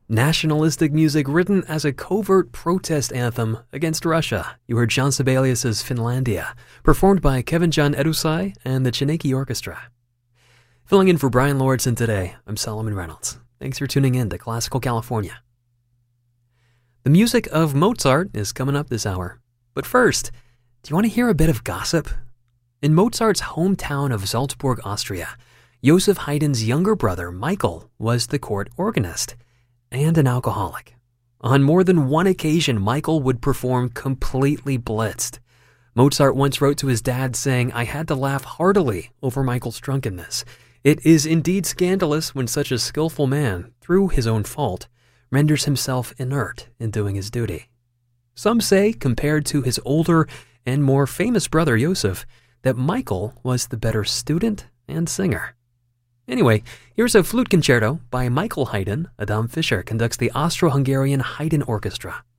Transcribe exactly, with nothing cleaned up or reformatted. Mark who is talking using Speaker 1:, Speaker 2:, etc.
Speaker 1: Nationalistic music written as a covert protest anthem against Russia. You heard Jean Sibelius' Finlandia, performed by Kevin John Edusai and the Chineki Orchestra. Filling in for Brian Lordson today, I'm Solomon Reynolds. Thanks for tuning in to Classical California. The music of Mozart is coming up this hour. But first, do you want to hear a bit of gossip? In Mozart's hometown of Salzburg, Austria, Joseph Haydn's younger brother, Michael, was the court organist and an alcoholic. On more than one occasion, Michael would perform completely blitzed. Mozart once wrote to his dad saying, "I had to laugh heartily over Michael's drunkenness. It is indeed scandalous when such a skillful man, through his own fault, renders himself inert in doing his duty." Some say, compared to his older and more famous brother Joseph, that Michael was the better student and singer. Anyway, here's a flute concerto by Michael Haydn. Adam Fischer conducts the Austro-Hungarian Haydn Orchestra.